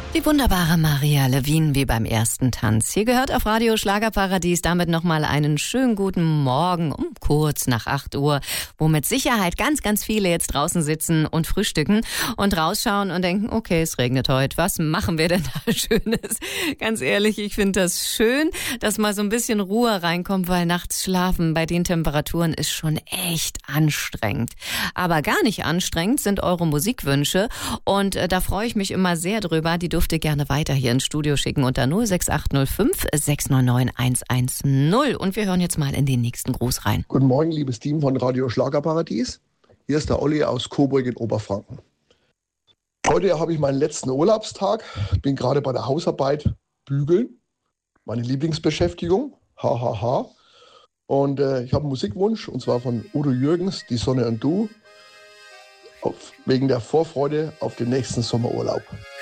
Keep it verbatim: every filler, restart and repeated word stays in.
Die wunderbare Maria Levin wie beim ersten Tanz. Hier gehört auf Radio Schlagerparadies damit nochmal einen schönen guten Morgen um kurz nach acht Uhr, wo mit Sicherheit ganz, ganz viele jetzt draußen sitzen und frühstücken und rausschauen und denken, okay, es regnet heute, was machen wir denn da Schönes? Ganz ehrlich, ich finde das schön, dass mal so ein bisschen Ruhe reinkommt, weil nachts schlafen bei den Temperaturen ist schon echt anstrengend. Aber gar nicht anstrengend sind eure Musikwünsche und äh, da freue ich mich immer sehr drüber. Die dürft ihr gerne weiter hier ins Studio schicken unter null sechs acht null fünf sechs neun neun eins eins null. Und wir hören jetzt mal in den nächsten Gruß rein. Guten Morgen, liebes Team von Radio Schlagerparadies. Hier ist der Olli aus Coburg in Oberfranken. Heute habe ich meinen letzten Urlaubstag, bin gerade bei der Hausarbeit bügeln, meine Lieblingsbeschäftigung, hahaha. Und äh, ich habe einen Musikwunsch, und zwar von Udo Jürgens, Die Sonne und du, auf, wegen der Vorfreude auf den nächsten Sommerurlaub.